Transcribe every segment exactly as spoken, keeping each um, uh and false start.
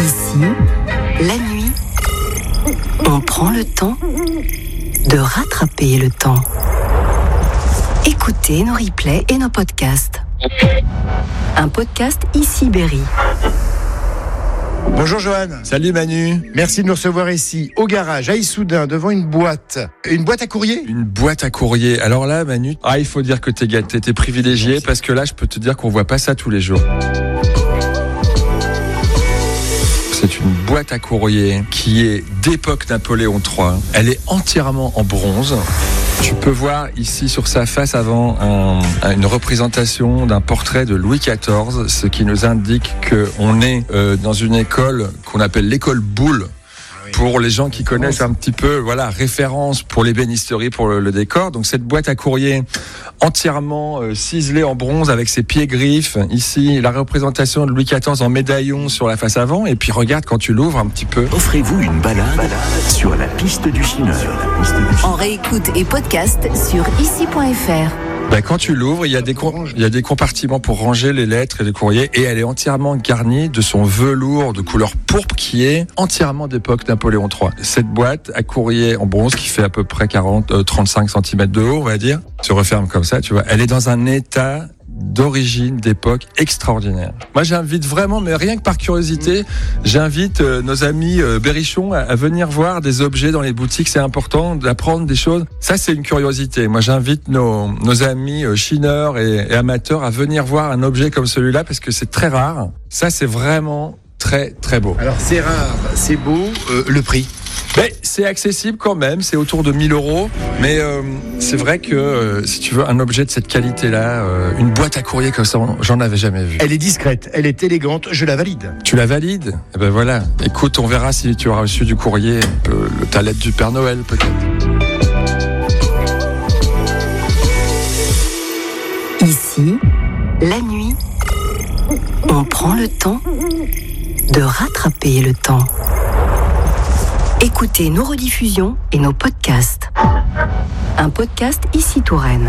Ici, la nuit, on prend le temps de rattraper le temps. Écoutez nos replays et nos podcasts. Un podcast Ici Berry. Bonjour Johan. Salut Manu. Merci de nous recevoir ici, au garage, à Issoudun, devant une boîte. Une boîte à courrier ? Une boîte à courrier. Alors là, Manu, ah, il faut dire que t'es gâté, t'es privilégié, parce que là, je peux te dire qu'on voit pas ça tous les jours. C'est une boîte à courrier qui est d'époque Napoléon trois. Elle est entièrement en bronze. Tu peux voir ici sur sa face avant un, une représentation d'un portrait de Louis quatorze, ce qui nous indique qu'on est euh, dans une école qu'on appelle l'école Boulle. Pour les gens qui connaissent un petit peu, voilà, référence pour l'ébénisterie, pour le, le décor. Donc cette boîte à courrier entièrement euh, ciselée en bronze avec ses pieds griffes. Ici, la représentation de Louis quatorze en médaillon sur la face avant. Et puis regarde quand tu l'ouvres un petit peu. Offrez-vous une balade, balade sur la piste du chineur. En réécoute et podcast sur ici point f r. Ben, quand tu l'ouvres, il y a des com- il y a des compartiments pour ranger les lettres et les courriers, et elle est entièrement garnie de son velours de couleur pourpre qui est entièrement d'époque Napoléon trois. Cette boîte à courrier en bronze qui fait à peu près quarante, euh, trente-cinq centimètres de haut, on va dire, se referme comme ça, tu vois. Elle est dans un état d'origine, d'époque extraordinaire. Moi, j'invite vraiment, mais rien que par curiosité, j'invite euh, nos amis euh, berrichons à, à venir voir des objets dans les boutiques. C'est important d'apprendre des choses. Ça, c'est une curiosité. Moi, j'invite nos, nos amis euh, chineurs et, et amateurs à venir voir un objet comme celui-là parce que c'est très rare. Ça, c'est vraiment très, très beau. Alors, c'est rare, c'est beau. Euh, le prix ? Mais c'est accessible quand même, c'est autour de mille euros. Mais euh, c'est vrai que euh, si tu veux un objet de cette qualité-là, euh, une boîte à courrier comme ça, j'en avais jamais vu. Elle est discrète, elle est élégante, je la valide. Tu la valides ? Eh ben voilà. Écoute, on verra si tu auras reçu du courrier, euh, le ta lettre du Père Noël peut-être. Ici, la nuit, on prend le temps de rattraper le temps. Écoutez nos rediffusions et nos podcasts. Un podcast Ici Touraine.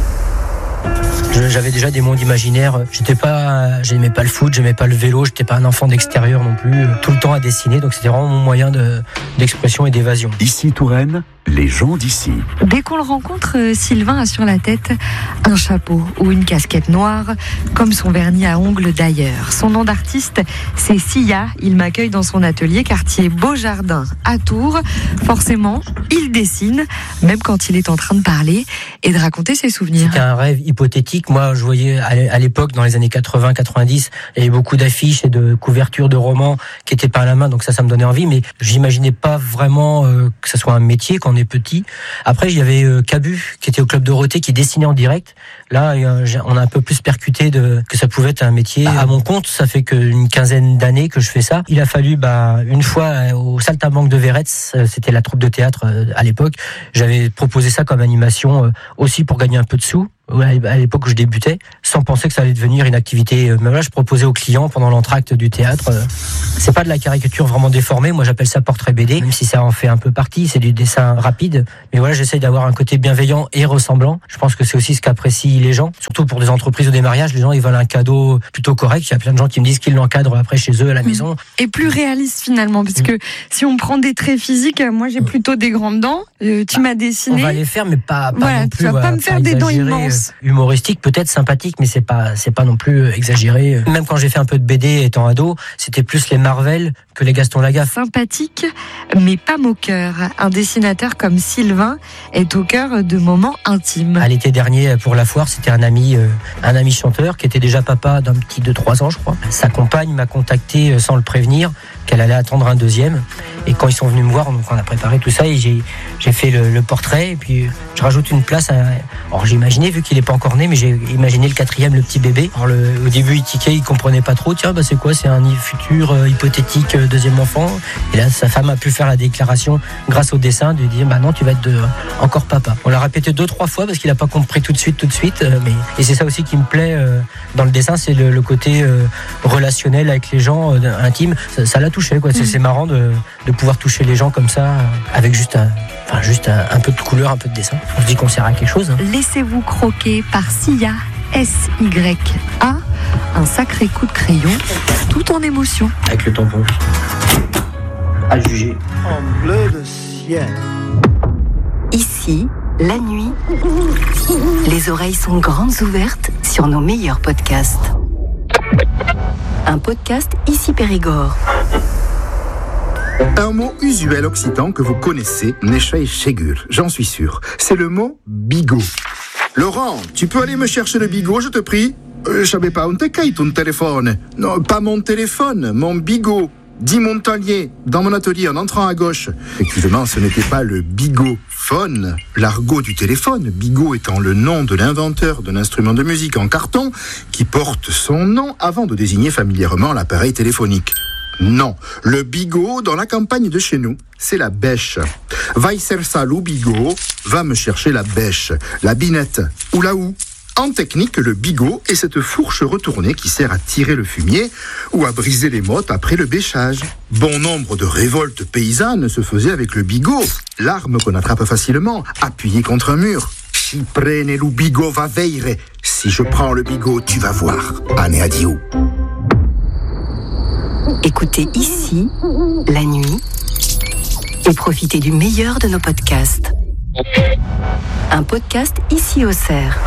J'avais déjà des mondes imaginaires. J'étais pas, j'aimais pas le foot, j'aimais pas le vélo, j'étais pas un enfant d'extérieur non plus. Tout le temps à dessiner, donc c'était vraiment mon moyen de, d'expression et d'évasion. Ici Touraine, les gens d'ici. Dès qu'on le rencontre, Sylvain a sur la tête un chapeau ou une casquette noire, comme son vernis à ongles d'ailleurs. Son nom d'artiste, c'est Sia. Il m'accueille dans son atelier quartier Beaujardin à Tours. Forcément, il dessine, même quand il est en train de parler et de raconter ses souvenirs. C'était un rêve hypothétique. Moi, je voyais à l'époque, dans les années quatre-vingts quatre-vingt-dix, il y avait beaucoup d'affiches et de couvertures de romans qui étaient pas à la main, donc ça, ça me donnait envie, mais j'imaginais pas vraiment euh, que ça soit un métier quand on est petit. Après, il y avait euh, Cabu, qui était au Club Dorothée, qui dessinait en direct. Là, euh, on a un peu plus percuté de, que ça pouvait être un métier. À mon compte, ça fait qu'une quinzaine d'années que je fais ça. Il a fallu, bah, une fois, au Saltimbanque de Véretz, c'était la troupe de théâtre euh, à l'époque, j'avais proposé ça comme animation euh, aussi pour gagner un peu de sous. À l'époque où je débutais, sans penser que ça allait devenir une activité. Même là, je proposais aux clients pendant l'entracte du théâtre. C'est pas de la caricature vraiment déformée. Moi, j'appelle ça portrait B D, même si ça en fait un peu partie. C'est du dessin rapide. Mais voilà, j'essaye d'avoir un côté bienveillant et ressemblant. Je pense que c'est aussi ce qu'apprécient les gens. Surtout pour des entreprises ou des mariages, les gens, ils veulent un cadeau plutôt correct. Il y a plein de gens qui me disent qu'ils l'encadrent après chez eux à la maison. Et plus réaliste finalement, parce que si on prend des traits physiques, moi j'ai plutôt des grandes dents. Euh, tu bah, m'as dessiné. On va les faire, mais pas, pas voilà, non plus. Tu vas voilà, pas me faire des dents immenses. Humoristique, peut-être sympathique, mais c'est pas, c'est pas non plus exagéré. Même quand j'ai fait un peu de B D étant ado, c'était plus les Marvel que les Gaston Lagaffe. Sympathique, mais pas moqueur. Un dessinateur comme Sylvain est au cœur de moments intimes. À l'été dernier, pour la foire, c'était un ami, euh, un ami chanteur qui était déjà papa d'un petit de trois ans, je crois. Sa compagne m'a contacté sans le prévenir qu'elle allait attendre un deuxième. Et quand ils sont venus me voir, donc on a préparé tout ça et j'ai, j'ai fait le, le portrait et puis je rajoute une place. À, alors j'ai imaginé, vu qu'il n'est pas encore né, mais j'ai imaginé le quatrième, le petit bébé. Alors le, au début, il tiquait, il comprenait pas trop. Tiens, bah c'est quoi ? C'est un futur euh, hypothétique euh, deuxième enfant. Et là, sa femme a pu faire la déclaration grâce au dessin de lui dire, bah non, tu vas être de, euh, encore papa. On l'a répété deux, trois fois parce qu'il n'a pas compris tout de suite, tout de suite. Euh, mais et c'est ça aussi qui me plaît euh, dans le dessin, c'est le, le côté euh, relationnel avec les gens, euh, intime. Ça, ça l'a touché, quoi. C'est, c'est marrant de, de pouvoir toucher les gens comme ça, euh, avec juste un, enfin juste un, un peu de couleur, un peu de dessin. On se dit qu'on sert à quelque chose. Hein. Laissez-vous croquer par Sia S Y A, un sacré coup de crayon, tout en émotion. Avec le tampon. À juger. En bleu de ciel. Ici, la nuit, les oreilles sont grandes ouvertes sur nos meilleurs podcasts. Un podcast Ici Périgord. Un mot usuel occitan que vous connaissez, Necha et Chegur, j'en suis sûr. C'est le mot bigot. Laurent, tu peux aller me chercher le bigot, je te prie? euh, Je savais pas, on te caille ton téléphone. Non, pas mon téléphone, mon bigot. Dit Montalier, dans mon atelier en entrant à gauche. Effectivement, ce n'était pas le bigophone, l'argot du téléphone, bigot étant le nom de l'inventeur d'un instrument de musique en carton qui porte son nom avant de désigner familièrement l'appareil téléphonique. Non, le bigot dans la campagne de chez nous, c'est la bêche. Vai ser salou bigot, va me chercher la bêche, la binette ou la houe. En technique, le bigot est cette fourche retournée qui sert à tirer le fumier ou à briser les mottes après le bêchage. Bon nombre de révoltes paysannes se faisaient avec le bigot, l'arme qu'on attrape facilement, appuyée contre un mur. Si prene lu bigot va veire, si je prends le bigot, tu vas voir. Ane adio. Écoutez Ici, la nuit, et profitez du meilleur de nos podcasts. Un podcast Ici au Cerf.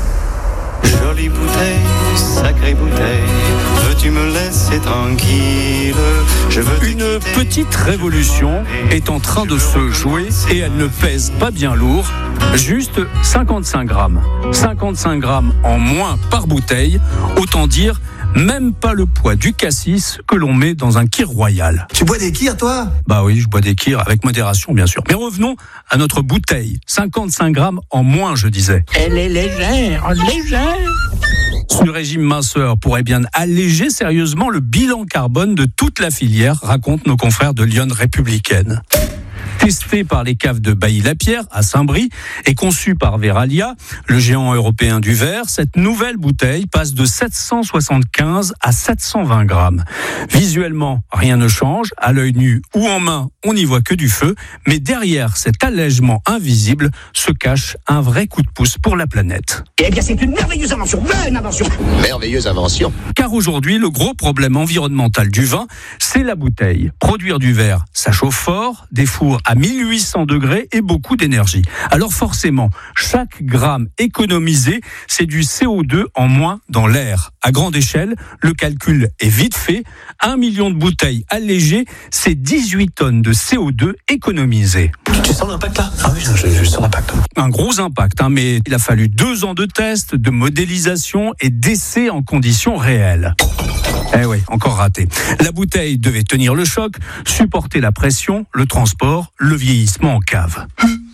Jolie bouteille, sacrée bouteille, veux-tu me laisser tranquille? Je veux Une petite révolution est en train de se jouer et elle ne pèse pas bien lourd, juste cinquante-cinq grammes. cinquante-cinq grammes en moins par bouteille, autant dire même pas le poids du cassis que l'on met dans un kir royal. Tu bois des kirs, toi? Bah oui, je bois des kirs avec modération, bien sûr. Mais revenons à notre bouteille. cinquante-cinq grammes en moins, je disais. Elle est légère, légère. Ce régime minceur pourrait bien alléger sérieusement le bilan carbone de toute la filière, racontent nos confrères de Lyon Républicaine. Testé par les caves de Bailly-la-Pierre à Saint-Brie et conçu par Veralia, le géant européen du verre, cette nouvelle bouteille passe de sept cent soixante-quinze à sept cent vingt grammes. Visuellement, rien ne change. À l'œil nu ou en main, on n'y voit que du feu. Mais derrière cet allègement invisible se cache un vrai coup de pouce pour la planète. Eh bien, c'est une merveilleuse invention, une invention. merveilleuse invention. Car aujourd'hui, le gros problème environnemental du vin, c'est la bouteille. Produire du verre, ça chauffe fort, des fours à mille huit cents degrés et beaucoup d'énergie. Alors forcément, chaque gramme économisé, c'est du C O deux en moins dans l'air. À grande échelle, le calcul est vite fait. Un million de bouteilles allégées, c'est dix-huit tonnes de C O deux économisées. Tu sens l'impact là? Ah oui, je, je sens l'impact. Un gros impact, hein, mais il a fallu deux ans de tests, de modélisation et d'essais en conditions réelles. Eh oui, encore raté. La bouteille devait tenir le choc, supporter la pression, le transport, le vieillissement en cave.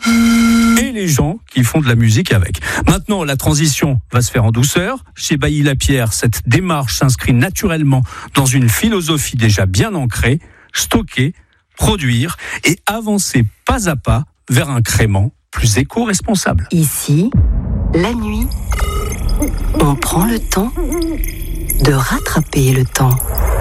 Et les gens qui font de la musique avec. Maintenant, la transition va se faire en douceur. Chez Bailly-la-Pierre, cette démarche s'inscrit naturellement dans une philosophie déjà bien ancrée, stocker, produire et avancer pas à pas vers un crément plus éco-responsable. Ici, la nuit, on prend le temps de rattraper le temps.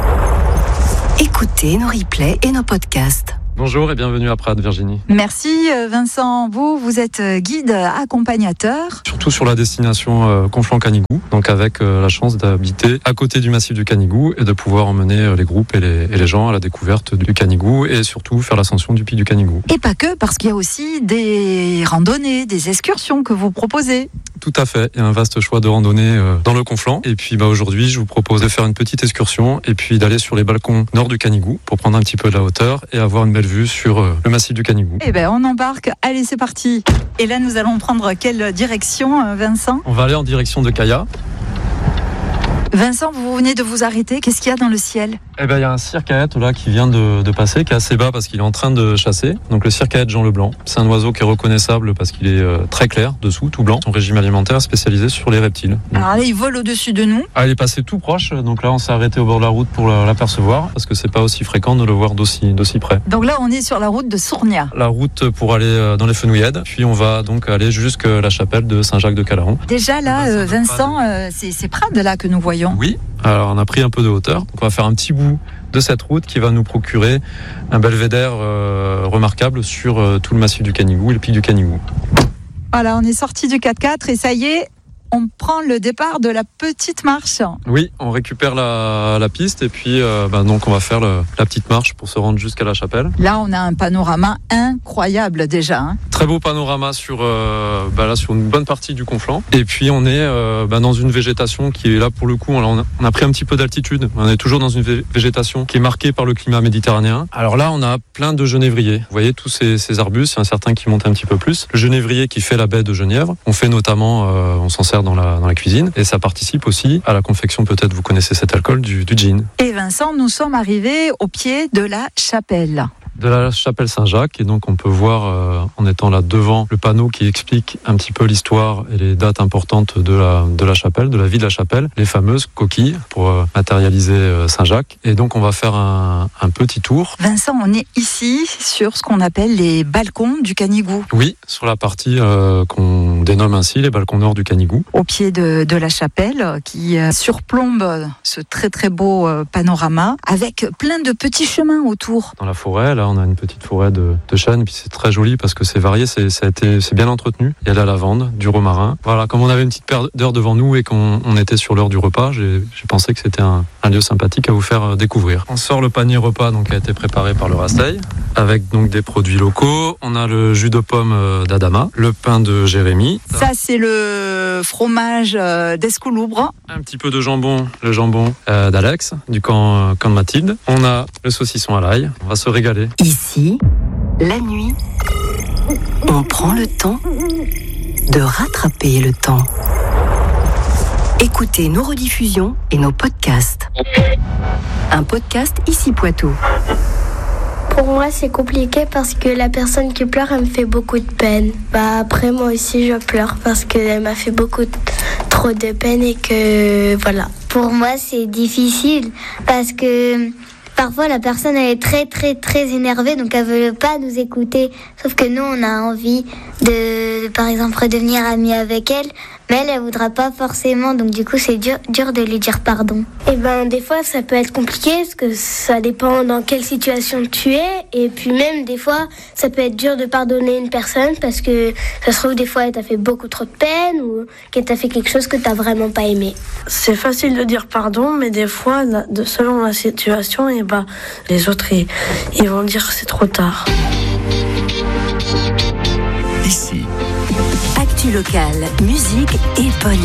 Écoutez nos replays et nos podcasts. Bonjour et bienvenue à Prades, Virginie. Merci Vincent. Vous, vous êtes guide accompagnateur. Surtout sur la destination euh, Conflans-Canigou, donc avec euh, la chance d'habiter à côté du massif du Canigou et de pouvoir emmener euh, les groupes et les, et les gens à la découverte du Canigou et surtout faire l'ascension du pic du Canigou. Et pas que, parce qu'il y a aussi des randonnées, des excursions que vous proposez. Tout à fait, il y a un vaste choix de randonnées euh, dans le Conflans. Et puis bah, aujourd'hui, je vous propose de faire une petite excursion et puis d'aller sur les balcons nord du Canigou pour prendre un petit peu de la hauteur et avoir une belle vue sur euh, le massif du Canigou. Eh ben, on embarque. Allez, c'est parti. Et là, nous allons prendre quelle direction, Vincent? On va aller en direction de Caya. Vincent, vous venez de vous arrêter. Qu'est-ce qu'il y a dans le ciel? Eh ben, il y a un circaète là qui vient de, de passer, qui est assez bas parce qu'il est en train de chasser. Donc le circaète Jean Leblanc, c'est un oiseau qui est reconnaissable parce qu'il est euh, très clair dessous, tout blanc. Son régime alimentaire est spécialisé sur les reptiles. Donc, alors là, il vole au-dessus de nous. Ah, il est passé tout proche. Donc là, on s'est arrêté au bord de la route pour l'apercevoir parce que c'est pas aussi fréquent de le voir d'aussi d'aussi près. Donc là, on est sur la route de Sournia. La route pour aller dans les Fenouillèdes. Puis on va donc aller jusqu'à la chapelle de Saint-Jacques-de-Calaron. Déjà là, euh, Vincent, euh, c'est, c'est Prades là que nous voyons. Oui. Alors on a pris un peu de hauteur, donc on va faire un petit bout de cette route qui va nous procurer un belvédère euh, remarquable sur euh, tout le massif du Canigou et le pic du Canigou. Voilà, on est sorti du quatre-quatre et ça y est, on prend le départ de la petite marche. Oui, on récupère la, la piste et puis euh, bah, donc on va faire le, la petite marche pour se rendre jusqu'à la chapelle. Là, on a un panorama incroyable déjà. Hein. Très beau panorama sur, euh, bah, là, sur une bonne partie du Conflent. Et puis on est euh, bah, dans une végétation qui est là pour le coup, on a, on a pris un petit peu d'altitude. On est toujours dans une végétation qui est marquée par le climat méditerranéen. Alors là, on a plein de genévriers. Vous voyez tous ces, ces arbustes, il y en a certains qui montent un petit peu plus. Le genévrier qui fait la baie de Genièvre, on fait notamment, euh, on s'en sert dans la, dans la cuisine et ça participe aussi à la confection, peut-être vous connaissez cet alcool, du, du gin. Et Vincent, nous sommes arrivés au pied de la chapelle. De la chapelle Saint-Jacques, et donc on peut voir euh, en étant là devant le panneau qui explique un petit peu l'histoire et les dates importantes de la, de la chapelle, de la vie de la chapelle, les fameuses coquilles pour euh, matérialiser euh, Saint-Jacques. Et donc on va faire un, un petit tour. Vincent, on est ici sur ce qu'on appelle les balcons du Canigou. Oui, sur la partie euh, qu'on dénomme ainsi les balcons nord du Canigou. Au pied de, de la chapelle qui euh, surplombe ce très très beau euh, panorama avec plein de petits chemins autour. Dans la forêt, là on a une petite forêt de, de chênes, puis c'est très joli parce que c'est varié, c'est, ça a été, c'est bien entretenu. Il y a la lavande, du romarin. Voilà, comme on avait une petite paire d'heures devant nous et qu'on on était sur l'heure du repas, j'ai, j'ai pensé que c'était un, un lieu sympathique à vous faire découvrir. On sort le panier repas donc, qui a été préparé par le Rasteil, avec donc des produits locaux. On a le jus de pomme d'Adama, le pain de Jérémy. Ça, c'est le fromage d'Escouloubre. Un petit peu de jambon, le jambon euh, d'Alex, du camp, camp de Mathilde. On a le saucisson à l'ail. On va se régaler. Ici, la nuit, on prend le temps de rattraper le temps. Écoutez nos rediffusions et nos podcasts. Un podcast Ici Poitou. Pour moi, c'est compliqué parce que la personne qui pleure, elle me fait beaucoup de peine. Bah après, moi aussi, je pleure parce qu'elle m'a fait beaucoup de, trop de peine et que voilà. Pour moi, c'est difficile parce que parfois la personne elle est très très très énervée, donc elle veut pas nous écouter. Sauf que nous, on a envie de, par exemple, redevenir amis avec elle. Mais elle, elle voudra pas forcément, donc du coup, c'est dur, dur de lui dire pardon. Et ben, des fois, ça peut être compliqué, parce que ça dépend dans quelle situation tu es. Et puis même, des fois, ça peut être dur de pardonner une personne, parce que ça se trouve, des fois, elle t'a fait beaucoup trop de peine, ou qu'elle t'a fait quelque chose que t'as vraiment pas aimé. C'est facile de dire pardon, mais des fois, de, selon la situation, et ben, les autres, ils, ils vont dire c'est trop tard. Ici. Actu locale, musique et bonne